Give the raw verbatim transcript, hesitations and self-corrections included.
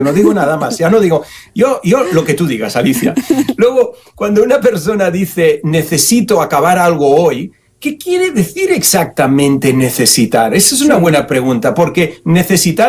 no digo nada más, ya no digo, yo, yo lo que tú digas, Alicia. Luego, cuando una persona dice necesito acabar algo hoy, ¿qué quiere decir exactamente necesitar? Esa es una Sí. buena pregunta, porque necesitar